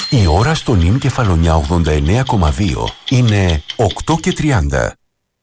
Η ώρα στο νυν Κεφαλονιά 89,2 είναι 8:30.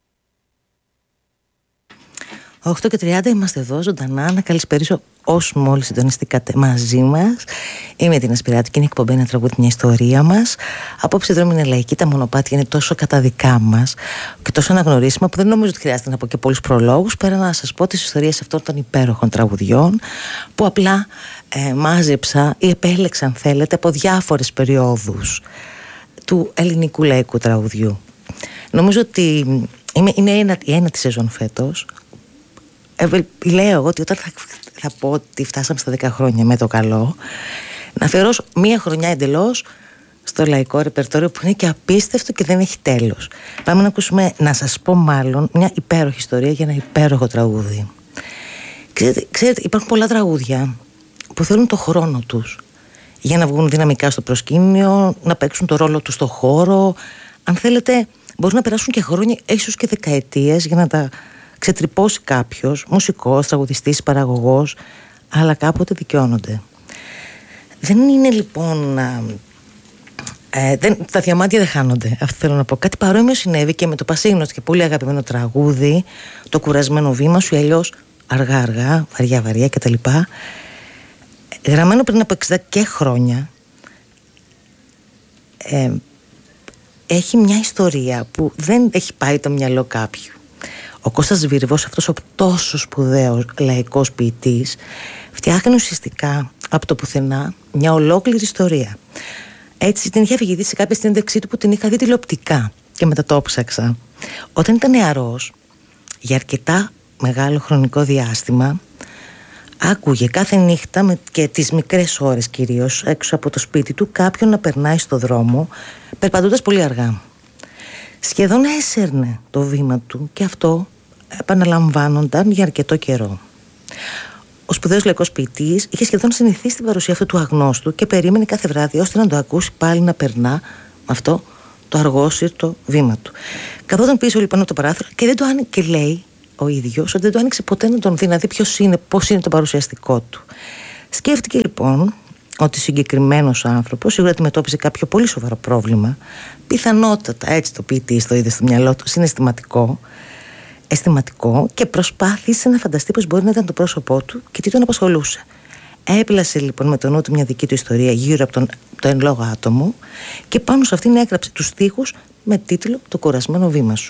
8:30 είμαστε εδώ ζωντανά. Να καλησπερίσω όσους μόλις συντονιστήκατε μαζί μας. Είμαι την Ασπιράτη και είναι εκπομπή ένα τραγούδι, μια ιστορία μας. Απόψε δρόμοι είναι λαϊκή, τα μονοπάτια είναι τόσο κατά δικά μας και τόσο αναγνωρίσιμα που δεν νομίζω ότι χρειάζεται να πω και πολλούς προλόγους πέρα να σας πω τις ιστορίες αυτών των υπέροχων τραγουδιών που απλά μάζεψα ή επέλεξα, αν θέλετε, από διάφορες περιόδους του ελληνικού λαϊκού τραγουδιού. Νομίζω ότι είναι η ένατη σεζόν φέτος. Λέω εγώ ότι όταν θα πω ότι φτάσαμε στα 10 χρόνια με το καλό, να αφιερώσω μία χρονιά εντελώς στο λαϊκό ρεπερτόριο που είναι και απίστευτο και δεν έχει τέλος. Πάμε να ακούσουμε, να σας πω μάλλον, μια υπέροχη ιστορία για ένα υπέροχο τραγούδι. Ξέρετε, υπάρχουν πολλά τραγούδια που θέλουν το χρόνο τους για να βγουν δυναμικά στο προσκήνιο, να παίξουν το ρόλο τους στο χώρο. Αν θέλετε, μπορεί να περάσουν και χρόνια, ίσως και δεκαετίες, για να τα ξετρυπώσει κάποιος, μουσικός, τραγουδιστής, παραγωγός, αλλά κάποτε δικαιώνονται. Δεν είναι λοιπόν τα διαμάντια δεν χάνονται, αυτό θέλω να πω. Κάτι παρόμοιο συνέβη και με το πασίγνωστο και πολύ αγαπημένο τραγούδι, το κουρασμένο βήμα σου, ή αλλιώς αργά αργά, βαριά βαριά κτλ. Γραμμένο πριν από 60 και χρόνια. Έχει μια ιστορία που δεν έχει πάει το μυαλό κάποιου. Ο Κώστας Βίρβος, αυτός ο τόσο σπουδαίος λαϊκός ποιητής, φτιάχνει ουσιαστικά από το πουθενά μια ολόκληρη ιστορία. Έτσι την είχε αφηγηθεί σε κάποια συνέντευξή του που την είχα δει τηλεοπτικά και μετά το ψάξα. Όταν ήταν νεαρός, για αρκετά μεγάλο χρονικό διάστημα, άκουγε κάθε νύχτα και τις μικρές ώρες κυρίως έξω από το σπίτι του κάποιον να περνάει στο δρόμο περπατώντας πολύ αργά. Σχεδόν έσαιρνε το βήμα του και αυτό επαναλαμβάνονταν για αρκετό καιρό. Ο σπουδαίος λαϊκός ποιητής είχε σχεδόν συνηθίσει την παρουσία αυτού του αγνώστου και περίμενε κάθε βράδυ ώστε να το ακούσει πάλι να περνά με αυτό το αργόσυρτο βήμα του. Καθόταν πίσω λοιπόν από το παράθυρο και δεν το άνοιξε, και λέει ο ίδιος ότι δεν το άνοιξε ποτέ να τον δει, να δει πώς είναι το παρουσιαστικό του. Σκέφτηκε λοιπόν ότι ο συγκεκριμένος άνθρωπος σίγουρα αντιμετώπιζε κάποιο πολύ σοβαρό πρόβλημα, πιθανότατα, έτσι το ποιητής το είδε στο μυαλό του, αισθηματικό, και προσπάθησε να φανταστεί πως μπορεί να ήταν το πρόσωπό του και τι τον απασχολούσε. Έπλασε λοιπόν με το νου του μια δική του ιστορία γύρω από το εν λόγω άτομο και πάνω σε αυτήν έγραψε τους στίχους με τίτλο «Το κουρασμένο βήμα σου».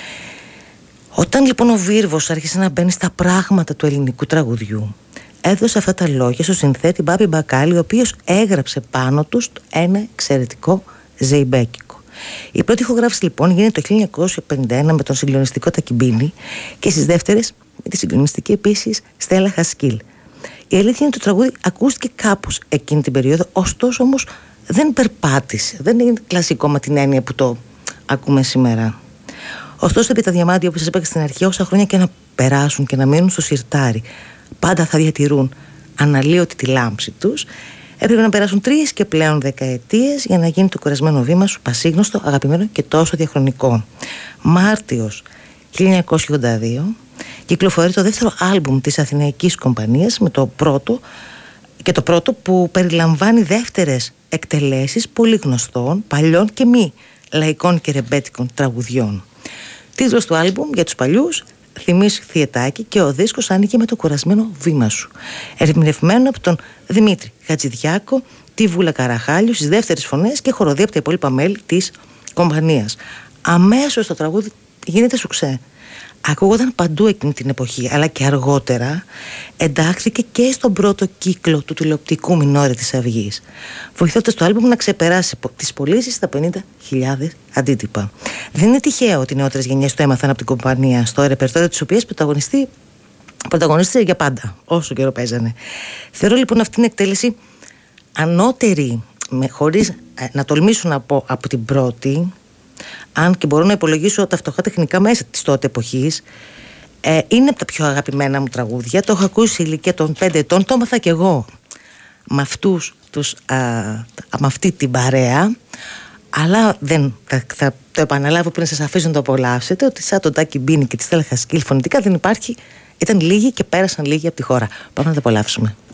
Όταν λοιπόν ο Βίρβος άρχισε να μπαίνει στα πράγματα του ελληνικού τραγουδιού, έδωσε αυτά τα λόγια στο συνθέτη Μπάμπη Μπακάλι, ο οποίος έγραψε πάνω τους ένα εξαιρετικό ζεϊμπέκικο. Η πρώτη ηχογράφηση λοιπόν γίνεται το 1951 με τον συγκλονιστικό Τακιμπίνη και στις δεύτερες με τη συγκλονιστική επίσης Στέλλα Χασκίλ. Η αλήθεια είναι ότι το τραγούδι ακούστηκε κάπως εκείνη την περίοδο, ωστόσο όμως δεν περπάτησε, δεν είναι κλασικό με την έννοια που το ακούμε σήμερα. Ωστόσο, επί τα διαμάντια, όπως σας είπα στην αρχή, όσα χρόνια και να περάσουν και να μείνουν στο σιρτάρι, πάντα θα διατηρούν αναλύωτη τη λάμψη τους. Έπρεπε να περάσουν 3 και πλέον δεκαετίες για να γίνει το κουρασμένο βήμα σου πασίγνωστο, αγαπημένο και τόσο διαχρονικό. Μάρτιος 1982 κυκλοφορεί το δεύτερο άλμπουμ της Αθηναϊκής Κομπανίας με το πρώτο που περιλαμβάνει δεύτερες εκτελέσεις πολύ γνωστών, παλιών και μη λαϊκών και ρεμπέτικων τραγουδιών. Τίτλος του άλμπουμ για τους παλιούς, Θυμής Θιετάκη, και ο δίσκος άνοιγε με το κουρασμένο βήμα σου, ερμηνευμένο από τον Δημήτρη Χατζηδιάκο, τη Βούλα Καραχάλιου στις δεύτερες φωνές και χοροδία από τα υπόλοιπα μέλη της κομπανίας. Αμέσως το τραγούδι γίνεται σουξέ. Ακούγονταν παντού εκείνη την εποχή, αλλά και αργότερα εντάχθηκε και στον πρώτο κύκλο του τηλεοπτικού Μινόρε της Αυγής, βοηθώντας το άλμπουμ να ξεπεράσει τις πωλήσεις στα 50.000 αντίτυπα. Δεν είναι τυχαίο ότι οι νεότερες γενιές το έμαθαν από την κομπανία, στο ρεπερτόριο της οποίας πρωταγωνίστησε για πάντα, όσο καιρό παίζανε. Θεωρώ λοιπόν αυτήν την εκτέλεση ανώτερη, χωρίς να τολμήσω να πω από την πρώτη, αν και μπορώ να υπολογίσω τα φτωχά τεχνικά μέσα της τότε εποχής. Είναι από τα πιο αγαπημένα μου τραγούδια. Το έχω ακούσει σε ηλικία των 5 ετών. Το έμαθα κι εγώ με αυτή την παρέα. Αλλά θα το επαναλάβω πριν σας αφήσω να το απολαύσετε, ότι σαν τον Τάκη Μπίνη και τη Στέλλα Χασκίλ φωνητικά δεν υπάρχει. Ήταν λίγοι και πέρασαν λίγοι από τη χώρα. Πάμε να το απολαύσουμε.